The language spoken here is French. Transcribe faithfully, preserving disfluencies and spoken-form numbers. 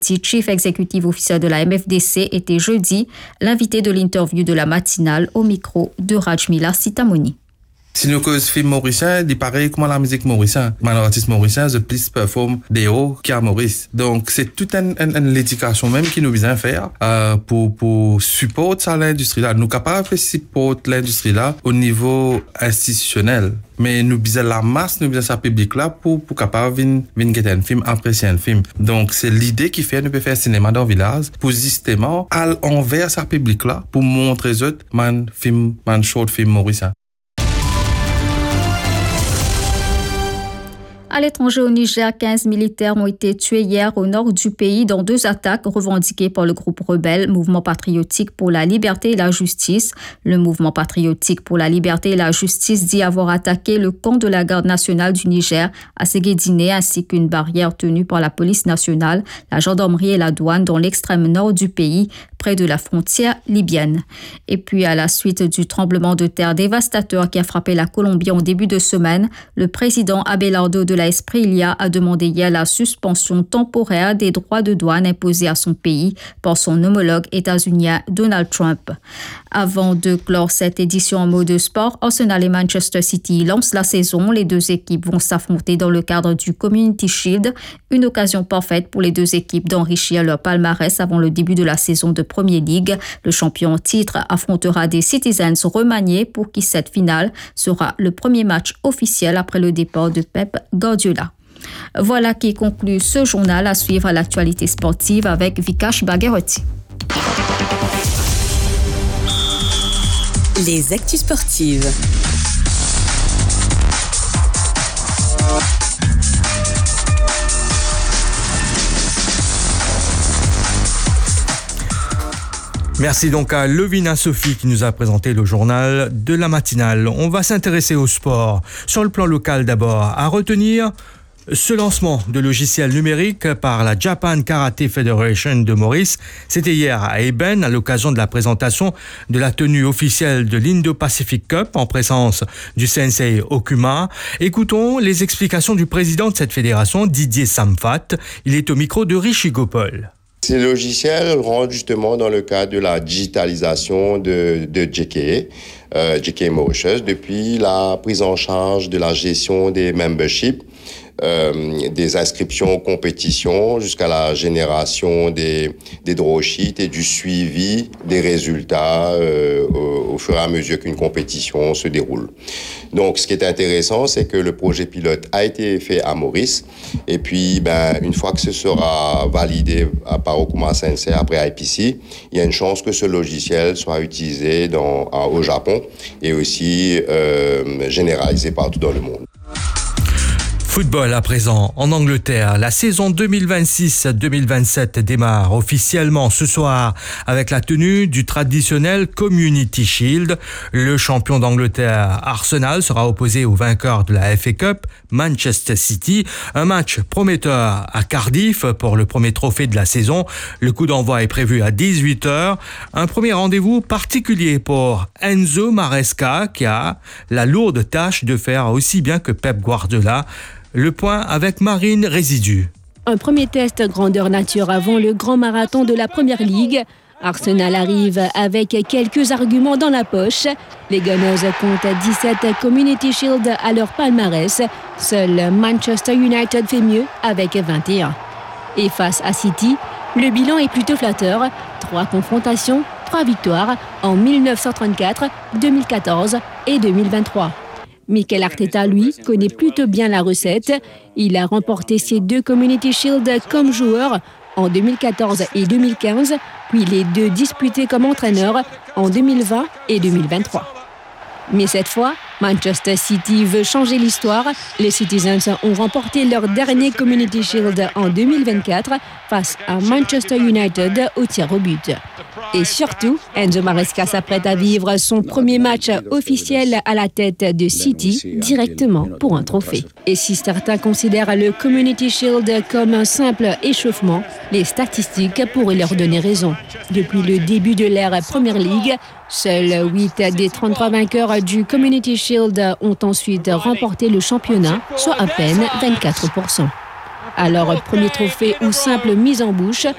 Chief Executive Officer de la M F D C, était jeudi l'invité de l'interview de la matinale au micro de Rajmila Sitamoni. Si nous cause film mauricien, il paraît comment la musique mauricienne. Man artiste mauricien, the plus perform des hauts qu'à Maurice. Donc, c'est toute une, une, une l'éducation même qui nous vient faire, euh, pour, pour supporter ça l'industrie là. Nous capables de supporter l'industrie là au niveau institutionnel. Mais nous besoin la masse, nous besoin sa public là pour, pour capable venir, venir guetter un film, apprécier un film. Donc, c'est l'idée qui fait, nous peut faire cinéma dans le village pour justement aller envers sa public là pour montrer aux autres, man, film, man, short film mauricien. À l'étranger au Niger, quinze militaires ont été tués hier au nord du pays dans deux attaques revendiquées par le groupe rebelle Mouvement patriotique pour la liberté et la justice. Le Mouvement patriotique pour la liberté et la justice dit avoir attaqué le camp de la garde nationale du Niger à Ségédiné ainsi qu'une barrière tenue par la police nationale, la gendarmerie et la douane dans l'extrême nord du pays, près de la frontière libyenne. Et puis, à la suite du tremblement de terre dévastateur qui a frappé la Colombie en début de semaine, le président Abelardo de la Esprilia a demandé hier la suspension temporaire des droits de douane imposés à son pays par son homologue états-unien Donald Trump. Avant de clore cette édition en mode sport, Arsenal et Manchester City lancent la saison. Les deux équipes vont s'affronter dans le cadre du Community Shield, une occasion parfaite pour les deux équipes d'enrichir leur palmarès avant le début de la saison de Premier League. Le champion en titre affrontera des Citizens remaniés pour qui cette finale sera le premier match officiel après le départ de Pep Guardiola. Voilà qui conclut ce journal. À suivre à l'actualité sportive avec Vikash Bagheroti. Les actus sportives. Merci donc à Levina Sophie qui nous a présenté le journal de la matinale. On va s'intéresser au sport. Sur le plan local d'abord, à retenir ce lancement de logiciel numérique par la Japan Karate Federation de Maurice. C'était hier à Eben à l'occasion de la présentation de la tenue officielle de l'Indo-Pacific Cup en présence du sensei Okuma. Écoutons les explications du président de cette fédération, Didier Samfat. Il est au micro de Richie Gopol. Ces logiciels rentrent justement dans le cadre de la digitalisation de, de J K A, euh, J K A Mauritius, depuis la prise en charge de la gestion des memberships, euh, des inscriptions aux compétitions, jusqu'à la génération des, des draw sheets et du suivi des résultats euh, au, au fur et à mesure qu'une compétition se déroule. Donc, ce qui est intéressant, c'est que le projet pilote a été fait à Maurice. Et puis, ben, une fois que ce sera validé par Okuma Sensei après I P C, il y a une chance que ce logiciel soit utilisé dans, au Japon et aussi euh, généralisé partout dans le monde. Football à présent, en Angleterre, la saison deux mille vingt-six deux mille vingt-sept démarre officiellement ce soir avec la tenue du traditionnel Community Shield. Le champion d'Angleterre, Arsenal, sera opposé au vainqueur de la F A Cup, Manchester City. Un match prometteur à Cardiff pour le premier trophée de la saison. Le coup d'envoi est prévu à dix-huit heures. Un premier rendez-vous particulier pour Enzo Maresca qui a la lourde tâche de faire aussi bien que Pep Guardiola. Le point avec Marine Résidu. Un premier test grandeur nature avant le grand marathon de la Première Ligue. Arsenal arrive avec quelques arguments dans la poche. Les Gunners comptent dix-sept Community Shield à leur palmarès. Seul Manchester United fait mieux avec vingt et un. Et face à City, le bilan est plutôt flatteur. Trois confrontations, trois victoires en dix-neuf cent trente-quatre, deux mille quatorze et deux mille vingt-trois. Mikel Arteta, lui, connaît plutôt bien la recette. Il a remporté ses deux Community Shield comme joueur en deux mille quatorze et deux mille quinze, puis les deux disputés comme entraîneur en deux mille vingt et deux mille vingt-trois. Mais cette fois, Manchester City veut changer l'histoire. Les Citizens ont remporté leur dernier Community Shield en deux mille vingt-quatre face à Manchester United au tir au but. Et surtout, Enzo Maresca s'apprête à vivre son premier match officiel à la tête de City directement pour un trophée. Et si certains considèrent le Community Shield comme un simple échauffement, les statistiques pourraient leur donner raison. Depuis le début de l'ère Premier League, seuls huit des trente-trois vainqueurs du Community Shield ont ensuite remporté le championnat, soit à peine vingt-quatre pour cent. Alors, premier trophée ou simple mise en bouche,